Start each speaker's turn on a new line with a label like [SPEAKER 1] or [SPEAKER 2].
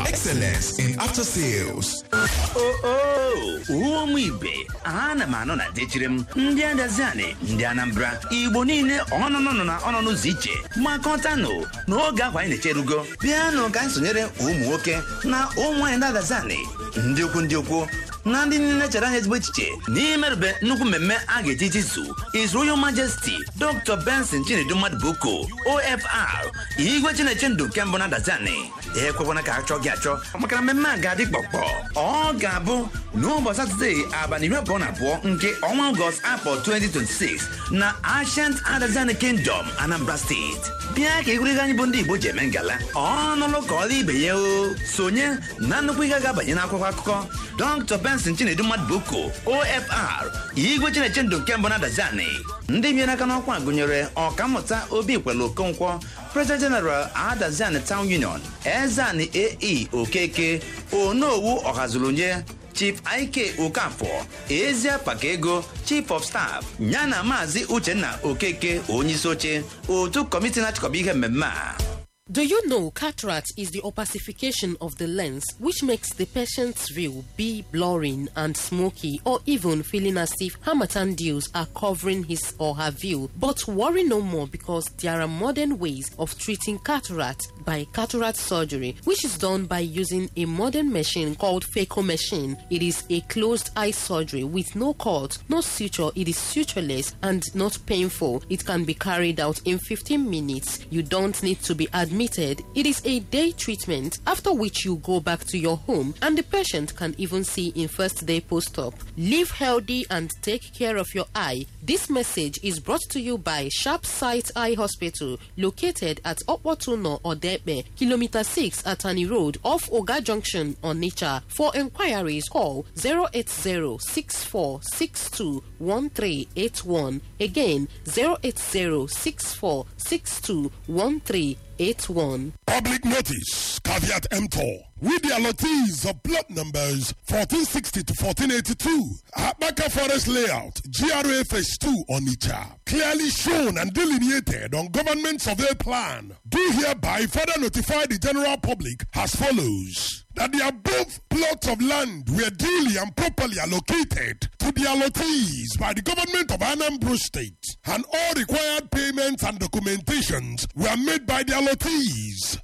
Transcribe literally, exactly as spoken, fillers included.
[SPEAKER 1] Excellence in after sales.
[SPEAKER 2] Oh oh, ụmụ ibe, ana m anọ na dechirem ndị Adazani, ndị Anambra, Igbo niile ọnụnụ na ọnụnụ ziche. Makọtanụ n'oge ahụ anyị na-echerugo. Bịanụ ka anyị sonyere ụmụ nwoke na ụmụ nwanyị ndị Adazani, ndị okwu ndị okwu na ndị niile chere anya ezigbo echiche n'imerube nnukwu mmemme a ga-eji jizu His Royal Majesty Doctor Benson Chinedu Mmadụ Boko O F R Igwe Chineche Ndụ nke mbụ na Adazani. Ekwekwana ka achọ gị achọ maka na mmemme a ga-adị kpọkpọ. Ọ ga-abụ n'ụbọchị Satọde abalị iri abụọ na abụọ nke ọnwa Ọgọst afọ twenty twenty-six na Ancient Adazani Kingdom, Anambra State. Bịa ka egwuregwu anyị bụ ndị Igbo ji eme ngala ọnụlụ ka ọla ibe ya o. Sonye na nnukwu ihe ga-abanye n'akwụkwọ akụkọ Doctor Benson Chinedu Mmadụ Boko O F R Igwe Chineche Ndụ nke mbụ na Adazani. Ndị bịara aka n'ọkwa gụnyere Ọkammụta Obi Kwelu Okonkwo, President General Adazani Town Union, Ezani A E Okeke, Onowu Ọhazulunye, Chief Ike Okafor, Ezia Pakego, Chief of Staff, Nyana Mazi Uchenna Okeke, Onyeisi oche otu Committee na-achịkọba ihe mmemme a.
[SPEAKER 3] Do you know cataract is the opacification of the lens which makes the patient's view be blurring and smoky or even feeling as if Harmattan dews are covering his or her view? But worry no more, because there are modern ways of treating cataract by cataract surgery, which is done by using a modern machine called phaco machine. It is a closed eye surgery with no cut, no suture. It is sutureless and not painful. It can be carried out in fifteen minutes. You don't need to be admitted. It is a day treatment, after which you go back to your home and the patient can even see in first day post-op. Live healthy and take care of your eye. This message is brought to you by Sharp Sight Eye Hospital, located at Okwotuno Odepe, Kilometer six Atani Road, off Oga Junction, Onitsha. For inquiries, call zero eight zero, six four six two, one three eight one. Again, zero eight zero, six four six two, one three eight one.
[SPEAKER 4] Public notice, caveat emptor. With the allottees of plot numbers fourteen sixty to fourteen eighty-two, Abaka Forest Layout, G R A Phase two, Onitsha, clearly shown and delineated on Government Survey Plan, do hereby further notify the general public as follows: that the above plots of land were duly and properly allocated to the allottees by the government of Anambra State, and all required payments and documentations were made by the allottees.